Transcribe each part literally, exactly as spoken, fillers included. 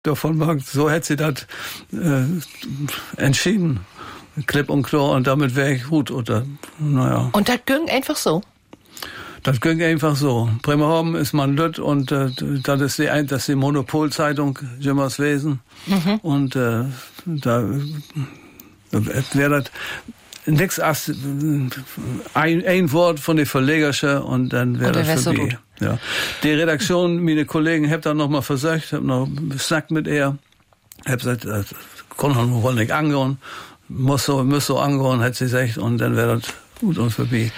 davon mag, so hätte sie das äh, entschieden. Klipp und klar, und damit wäre ich gut, oder, naja. Und das ging einfach so? Das ging einfach so. Bremerhaven ist man Lütt und äh, das ist die, das ist die Monopolzeitung, Jimmers Wesen. Mhm. Und äh, da wäre das nix als ein, ein Wort von der Verlegersche und dann wäre das vorbei. So ja. Die Redaktion, meine Kollegen, hab dann noch mal versucht, hab noch gesnackt mit ihr, hab gesagt, das kann man wohl nicht angehen, muss so, muss so angehen, hat sie gesagt, und dann wäre das gut und vorbei.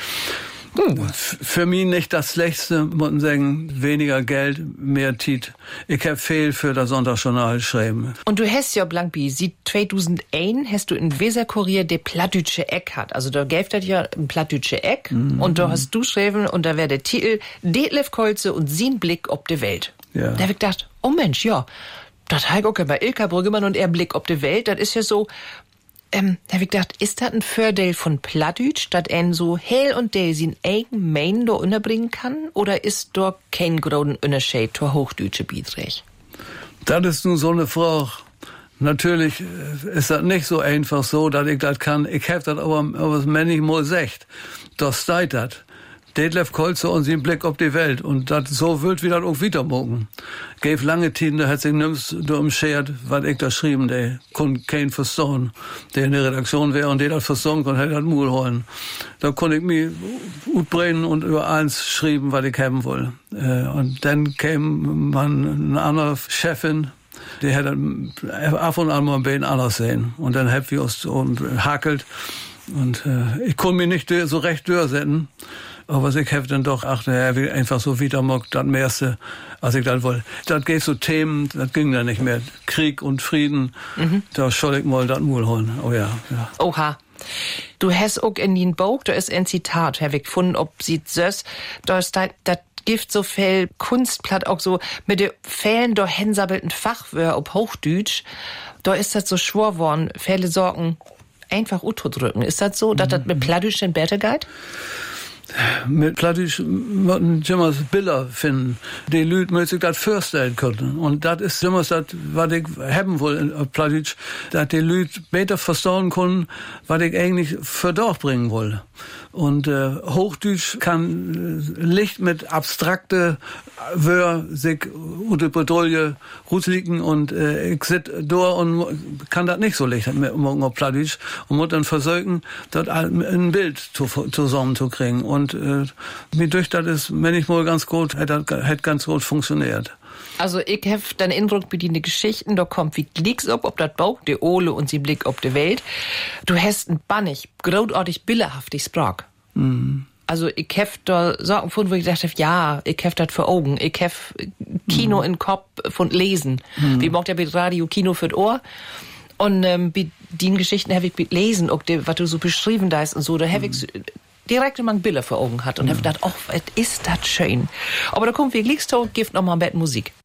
Hm. Für mich nicht das Schlechteste, muss man sagen, weniger Geld, mehr Tiet. Ich hab viel für das Sonntagsjournal geschrieben. Und du hast ja, Blankby, seit zweitausendeins hast du in Weserkurier de Plattdütsche Eck hat. Also da gäbe das ja ein Plattdütsche Eck. Mhm. Und da hast du geschrieben, und da wäre der Titel Detlef Kolze und sein Blick ob de Welt. Ja. Da hab ich gedacht, oh Mensch, ja, das hab ich auch bei Ilka Brüggemann und er Blick ob de Welt, das ist ja so. Ähm, da hab ich gedacht, ist das ein Vorteil von Plattdütsch, dass ein so hell und der sin eigen Main da unterbringen kann? Oder ist da kein großen Unterschied zur Hochdütsche Beiträge? Das ist nun so eine Frage. Natürlich ist das nicht so einfach so, dass ich das kann. Ich hab das aber, aber manchmal gesagt. Das steht das. Detlef Kolze und sein Blick auf die Welt. Und das so wird wie das auch weitermachen. Gäf lange Tiden, da hat sich nimmst du umschert, was ich da schrieben, der konnte kein verstehen. Der in der Redaktion wäre und der das verstehen konnte, hätte das Mut holen. Da konnte ich mich gut brennen und über eins schreiben, was ich haben will. Und dann kam man eine andere Chefin, die hätte ab und an mal ein bisschen anders sehen. Und dann hab ich uns und hakelt. Und äh, ich konnte mich nicht so recht durchsetzen. Aber ich habe dann doch, ach, naja, einfach so wieder mal das meiste, als ich dann wollte. Das geht so Themen, das ging dann nicht mehr. Krieg und Frieden, mhm. Da soll ich mal das Mul holen. Oh ja, ja. Oha. Du hast auch in den Buch, da ist ein Zitat, Herr Wick, gefunden, ob sie sös, da ist das, das Gift so viel Kunstplatt auch so, mit den Fällen da hensabelten Fachwör ob Hochdütsch, da ist das so schwor worden, Fälle Sorgen, einfach utodrücken. Ist das so, dass mhm. das mit Plattdütsch in Bette geht? Mit Plattdütsch müssen wir Bilder finden. Die Leute müssen sich das vorstellen können. Und das ist immer das, was ich haben will in Plattdütsch, dass die Leute besser verstehen können, was ich eigentlich für Dorf bringen will. Und äh, Hochdütsch kann äh, Licht mit abstrakte Wör sich unter Bedrohung rutliegen und äh, ich sit da und kann das nicht so leicht mit auf Plattdütsch und muss dann versuchen, das ein Bild zu, zusammenzukriegen. Und äh, mir durch das ist manchmal ganz gut, hat hat ganz gut funktioniert. Also ich hab den Eindruck, bei den Geschichten, da kommt wie Glicks ob, ob das Bauch, die Ole und sie Blick ob die Welt. Du hast ein bannig, großartig, bilderhaftig Sprach. Mhm. Also ich hab da Sachen gefunden, wo ich dachte, ja, ich hab das für Augen. Ich hab Kino mhm. in Kopf von Lesen. Mhm. Wie macht ja mit Radio Kino für das Ohr? Und ähm, bei den Geschichten hab ich mit Lesen, auch die, was du so beschrieben da ist und so, da hab mhm. ich direkt immer Bilder vor Augen hat und ja. hab gedacht, ach, was ist das schön. Aber da kommt wie Glicks, Gift noch mal ein bisschen Musik.